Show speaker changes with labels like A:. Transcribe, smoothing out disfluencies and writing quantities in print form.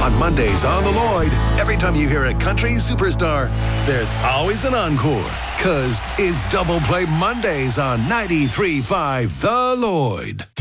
A: On Mondays on The Lloyd, every time you hear a country superstar, there's always an encore. Because it's Double Play Mondays on 93.5 The Lloyd.